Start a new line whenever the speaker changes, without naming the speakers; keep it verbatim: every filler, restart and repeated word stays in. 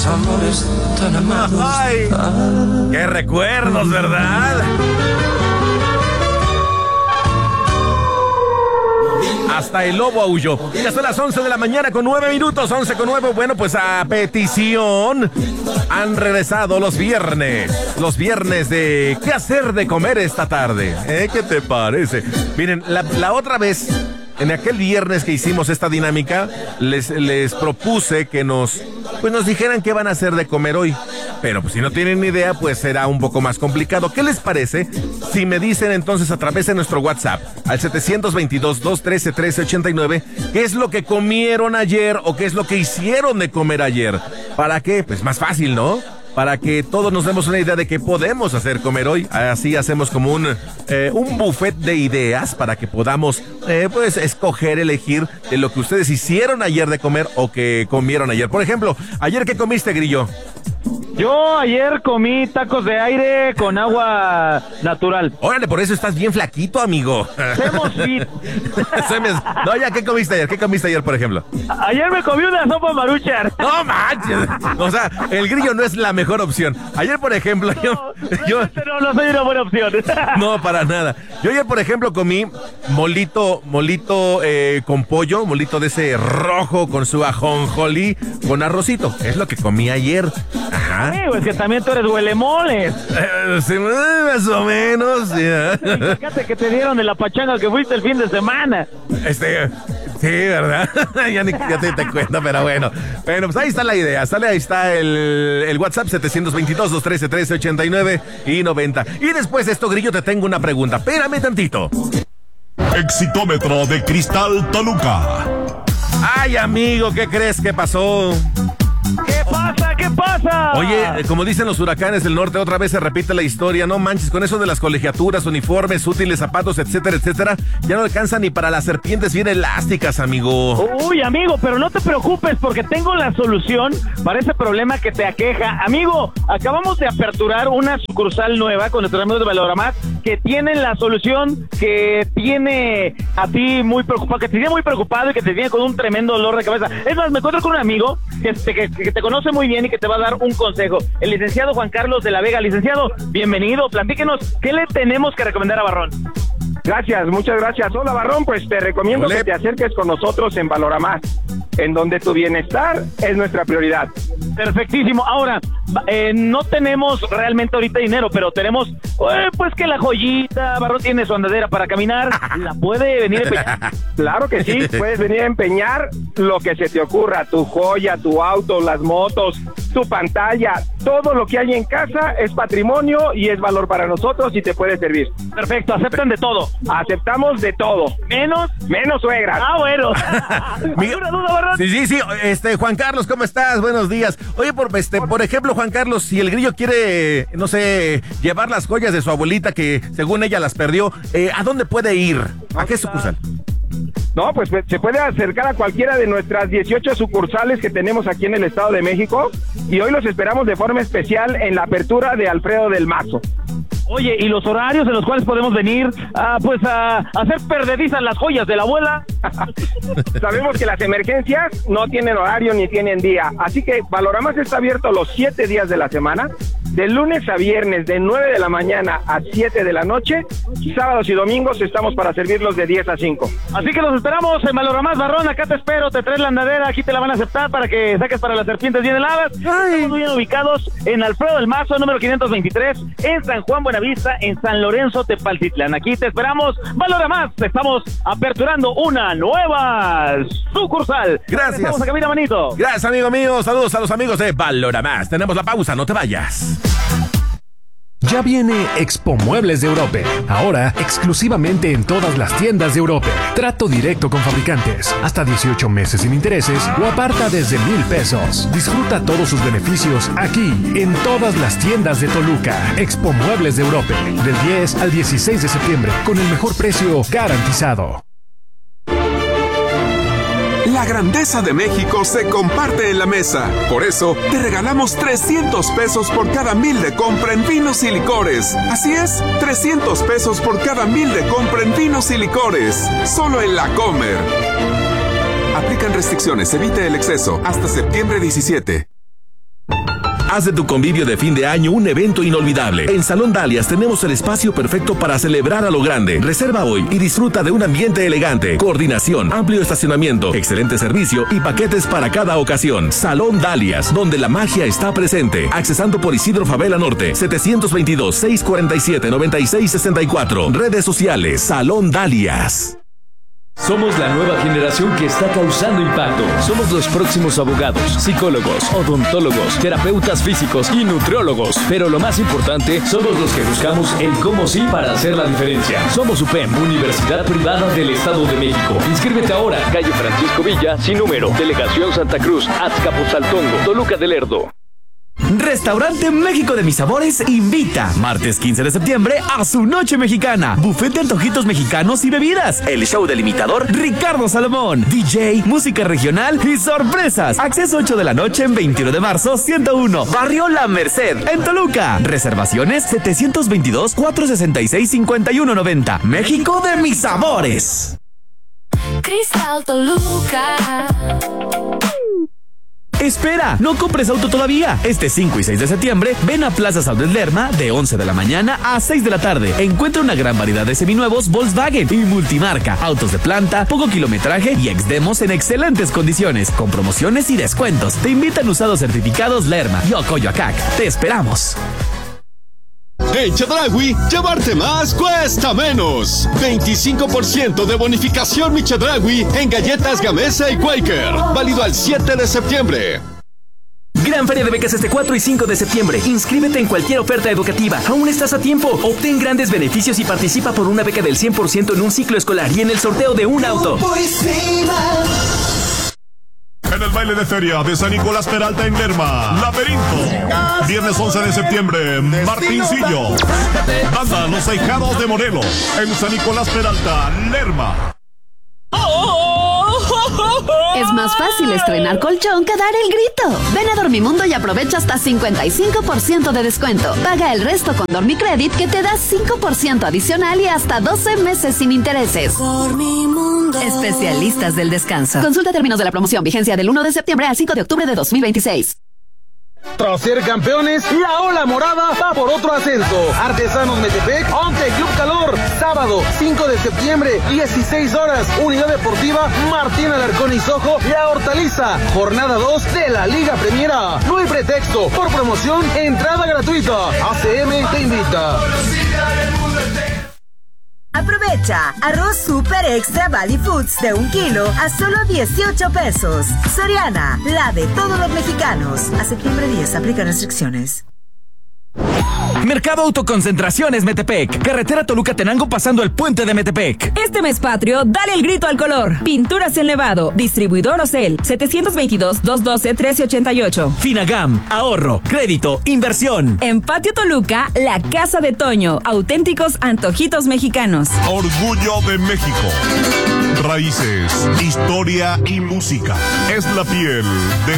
amores tan amados.
¡Ay! ¡Qué recuerdos, ¿verdad? Hasta el lobo aulló. Ya son las once de la mañana con nueve minutos, once con nueve. Bueno, pues a petición han regresado los viernes. Los viernes de ¿qué hacer de comer esta tarde? ¿Eh? ¿Qué te parece? Miren, la, la otra vez, en aquel viernes que hicimos esta dinámica, les, les propuse que nos, pues nos dijeran qué van a hacer de comer hoy. Pero pues si no tienen ni idea, pues será un poco más complicado. ¿Qué les parece si me dicen entonces a través de nuestro WhatsApp al setecientos veintidós, doscientos trece, trece ochenta y nueve qué es lo que comieron ayer o qué es lo que hicieron de comer ayer? ¿Para qué? Pues más fácil, ¿no? Para que todos nos demos una idea de qué podemos hacer comer hoy. Así hacemos como un, eh, un buffet de ideas para que podamos eh, pues escoger, elegir de lo que ustedes hicieron ayer de comer o que comieron ayer. Por ejemplo, ¿ayer qué comiste, Grillo?
Yo ayer comí tacos de aire con agua natural.
Órale, por eso estás bien flaquito, amigo.
Hacemos fit.
No, ya, ¿qué comiste ayer? ¿Qué comiste ayer, por ejemplo?
A- ayer me comí una sopa maruchan.
No manches. O sea, el Grillo no es la mejor opción. Ayer, por ejemplo,
No,
yo... yo
no, no soy una buena opción.
No, para nada. Yo ayer, por ejemplo, comí molito, molito eh, con pollo, molito de ese rojo con su ajonjolí, con arrocito. Es lo que comí ayer. Ajá.
Sí, es que también tú eres huelemoles.
Eh, sí, más o menos. Yeah.
Fíjate que te dieron de la pachanga que fuiste el fin de semana.
Este, sí, ¿verdad? ya ni ya te, te cuento, pero bueno. Bueno, pues ahí está la idea. Sale, ahí está el, el WhatsApp setecientos veintidós, doscientos trece, trece ochenta y nueve y noventa. Y después de esto, Grillo, te tengo una pregunta. Espérame tantito.
Exitómetro de Cristal Toluca.
Ay, amigo, ¿qué crees que pasó?
¿Qué pasa? ¿Qué pasa?
Oye, como dicen los huracanes del norte, otra vez se repite la historia. No manches, con eso de las colegiaturas, uniformes, útiles, zapatos, etcétera, etcétera, ya no alcanza ni para las serpientes bien elásticas, amigo.
Uy, amigo, pero no te preocupes porque tengo la solución para ese problema que te aqueja. Amigo, acabamos de aperturar una sucursal nueva con nuestros amigos de Valorama que tienen la solución que tiene a ti muy preocupado, que te tiene muy preocupado y que te tiene con un tremendo dolor de cabeza. Es más, me encuentro con un amigo que te, que, que te conoce muy bien y que te va a dar un consejo. El licenciado Juan Carlos de la Vega. Licenciado, bienvenido. Platíquenos, ¿qué le tenemos que recomendar a Barrón?
Gracias, muchas gracias. Hola, Barrón, pues te recomiendo
Olé.
que te acerques con nosotros en Valorama, en donde tu bienestar es nuestra prioridad.
Perfectísimo. Ahora, eh, no tenemos realmente ahorita dinero, pero tenemos, eh, pues que la joyita, Barrón tiene su andadera para caminar, la puede venir a empeñar.
Claro que sí, puedes venir a empeñar lo que se te ocurra, tu joya, tu auto, las motos, tu pantalla, todo lo que hay en casa es patrimonio y es valor para nosotros y te puede servir.
Perfecto, aceptan de todo.
Aceptamos de todo,
Menos.
menos suegras.
Ah, bueno.
Mi-
¿Alguna duda, Barrón?
Sí, sí, sí. Este, Juan Carlos, ¿cómo estás? Buenos días. Oye, por, este, por ejemplo, Juan Carlos, si el Grillo quiere, no sé, llevar las joyas de su abuelita que según ella las perdió, eh, ¿a dónde puede ir? ¿A qué sucursal?
No, pues pues, se puede acercar a cualquiera de nuestras dieciocho sucursales que tenemos aquí en el Estado de México y hoy los esperamos de forma especial en la apertura de Alfredo del Mazo.
Oye, ¿y los horarios en los cuales podemos venir a, pues, a, a hacer perdedizas las joyas de la abuela?
Sabemos que las emergencias no tienen horario ni tienen día, así que Valorama está abierto los siete días de la semana, de lunes a viernes, de nueve de la mañana a siete de la noche, y sábados y domingos estamos para servirlos de diez a cinco.
Así que los esperamos en Valorama, Barrón, acá te espero, te traes la andadera, aquí te la van a aceptar para que saques para las serpientes bien heladas. Estamos muy bien ubicados en Alfredo del Mazo, número quinientos veintitrés, en San Juan Buenavista, en San Lorenzo Tepaltitlán. Aquí te esperamos, Valorama, estamos aperturando una nueva sucursal.
Gracias.
Vamos a cabina, manito.
Gracias, amigo mío. Saludos a los amigos de Valora Más. Tenemos la pausa, no te vayas.
Ya viene Expo Muebles de Europe, ahora exclusivamente en todas las tiendas de Europe. Trato directo con fabricantes, hasta dieciocho meses sin intereses o aparta desde mil pesos. Disfruta todos sus beneficios aquí, en todas las tiendas de Toluca. Expo Muebles de Europe, del diez al dieciséis de septiembre, con el mejor precio garantizado.
La grandeza de México se comparte en la mesa. Por eso, te regalamos trescientos pesos por cada mil de compra en vinos y licores. Así es, trescientos pesos por cada mil de compra en vinos y licores. Solo en La Comer. Aplican restricciones, evite el exceso. Hasta septiembre diecisiete.
Haz de tu convivio de fin de año un evento inolvidable. En Salón Dalias tenemos el espacio perfecto para celebrar a lo grande. Reserva hoy y disfruta de un ambiente elegante, coordinación, amplio estacionamiento, excelente servicio y paquetes para cada ocasión. Salón Dalias, donde la magia está presente. Accesando por Isidro Favela Norte, setecientos veintidós, seiscientos cuarenta y siete, noventa y seis sesenta y cuatro. Redes sociales, Salón Dalias.
Somos la nueva generación que está causando impacto. Somos los próximos abogados, psicólogos, odontólogos, terapeutas físicos y nutriólogos. Pero lo más importante, somos los que buscamos el cómo sí para hacer la diferencia. Somos U P E M, Universidad Privada del Estado de México. Inscríbete ahora, calle Francisco Villa, sin número, Delegación Santa Cruz, Azcapotzaltongo, Toluca del Lerdo.
Restaurante México de Mis Sabores invita martes quince de septiembre a su noche mexicana, buffet de antojitos mexicanos y bebidas, el show del imitador Ricardo Salomón, D J, música regional y sorpresas. Acceso ocho de la noche en veintiuno de marzo, ciento uno, Barrio La Merced, en Toluca. Reservaciones setecientos veintidós, cuatrocientos sesenta y seis, cincuenta y uno noventa. México de Mis Sabores.
Cristal Toluca.
Espera, no compres auto todavía. Este cinco y seis de septiembre, ven a Plaza Saudet Lerma de once de la mañana a seis de la tarde. Encuentra una gran variedad de seminuevos Volkswagen y multimarca, autos de planta, poco kilometraje y ex-demos en excelentes condiciones, con promociones y descuentos. Te invitan usados certificados Lerma y Ocoyoacac. Te esperamos.
En Chedraui, llevarte más cuesta menos. veinticinco por ciento de bonificación Mi Chedraui en galletas Gamesa y Quaker. Válido al siete de septiembre.
Gran Feria de Becas este cuatro y cinco de septiembre. Inscríbete en cualquier oferta educativa. Aún estás a tiempo. Obtén grandes beneficios y participa por una beca del cien por ciento en un ciclo escolar y en el sorteo de un auto.
En el baile de feria de San Nicolás Peralta en Lerma, Laberinto. Viernes once de septiembre, Martincillo. Banda Los Ahijados de Morelos en San Nicolás Peralta, Lerma.
Es más fácil estrenar colchón que dar el grito. Ven a Dormimundo y aprovecha hasta cincuenta y cinco por ciento de descuento. Paga el resto con Dormicredit que te da cinco por ciento adicional y hasta doce meses sin intereses. Dormimundo. Especialistas del descanso. Consulta términos de la promoción. Vigencia del uno de septiembre al cinco de octubre de dos mil veintiséis.
Tras ser campeones, la Ola Morada va por otro ascenso. Artesanos Metepec ante Club Calor. Sábado cinco de septiembre, dieciséis horas. Unidad Deportiva Martín Alarcón y Sojo, La Hortaliza. Jornada dos de la Liga Premiera. No hay pretexto. Por promoción, entrada gratuita. A C M te invita.
Aprovecha arroz super extra Valley Foods de un kilo a solo dieciocho pesos. Soriana, la de todos los mexicanos. A septiembre diez, aplica restricciones.
Mercado Autoconcentraciones Metepec. Carretera Toluca-Tenango pasando el puente de Metepec.
Este mes patrio, dale el grito al color. Pinturas El Nevado. Distribuidor Ocel. setecientos veintidós, doscientos doce, trece ochenta y ocho.
Finagam. Ahorro. Crédito. Inversión.
En Patio Toluca, la Casa de Toño. Auténticos antojitos mexicanos.
Orgullo de México. Raíces, historia y música. Es la piel de